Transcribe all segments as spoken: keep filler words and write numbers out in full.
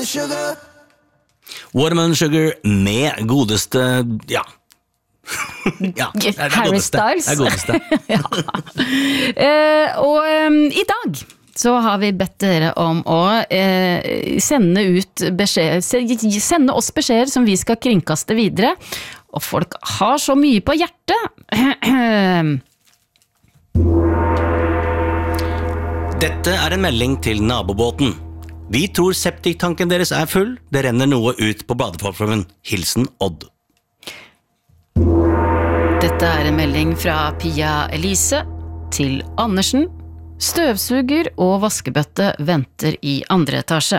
Watermelon sugar. Watermelon Sugar med godeste, ja. ja, det er Harry godeste. Styles. Det er godeste. ja. eh, og um, i dag så har vi bedt dere om å eh, sende ut beskjed, sende oss beskjeder som vi skal kringkaste videre. Og folk har så mye på hjertet. Dette er en melding til nabobåten. Vi tror septiktanken deres er full. Det renner noe ut på badeplattformen. Hilsen Odd. Dette er en melding fra Pia Elise til Andersen. Støvsuger og vaskebøtte venter i andre etasje.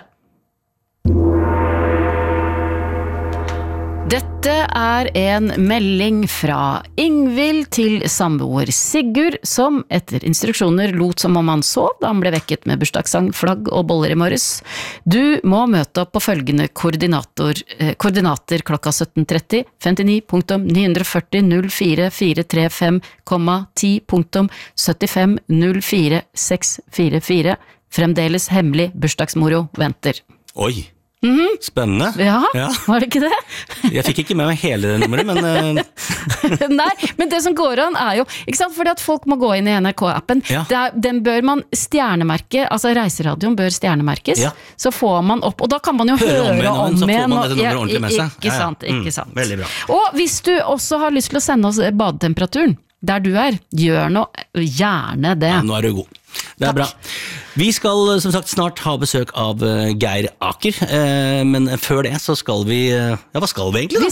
Dette er en melding fra Ingvild til samboer Sigurd, som etter instruksjoner lot som om han sov da han ble vekket med bursdagssang, flagg og boller i morges. Du må møte opp på følgende koordinator, eh, koordinater klokka sytten tretti, femtini punktum ni fire null fire fire tre fem, ti punktum syttifem null fire seks fire fire. Fremdeles hemmelig bursdagsmoro venter. Oi. Mm-hmm. Spennende. Ja, ja, var det ikke det? Jeg fikk ikke med meg hele det nummeret, men... Uh... Nei, men det som går an er jo, ikke sant, fordi at folk må gå inn i N R K-appen, ja. er, den bør man stjernemerke, altså reiseradioen bør stjernemerkes, ja. Så får man opp, og da kan man jo høre, høre om igjen. Så får man dette nummeret ordentlig med seg. Ikke sant, ikke sant. Mm, veldig bra. Og hvis du også har lyst til å sende oss badetemperaturen, der du er, gjør noe, gjerne det. Ja, nå er du god. Det er Takk. Bra. Vi skal som sagt snart ha besøk av Geir Aker, men før det så skal vi, ja hva skal vi egentlig da?